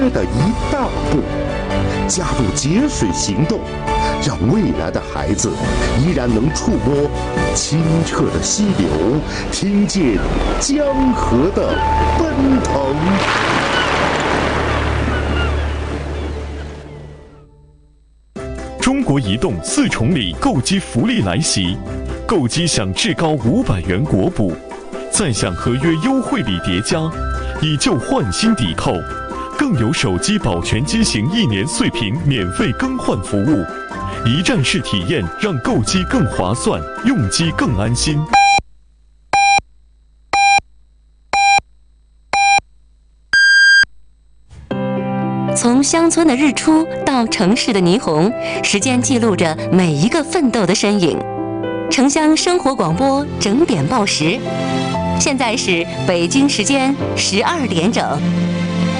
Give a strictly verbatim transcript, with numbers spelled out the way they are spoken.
的一大步。加入节水行动，让未来的孩子依然能触摸清澈的溪流，听见江河的奔腾。 中国移动四重礼购机福利来袭，购机享至高五百元国补，再享合约优惠礼叠加，以旧换新抵扣，更有手机保全机型一年碎屏免费更换服务，一站式体验让购机更划算，用机更安心。 从乡村的日出到城市的霓虹，时间记录着每一个奋斗的身影。城乡生活广播整点报时，现在是北京时间十二点整。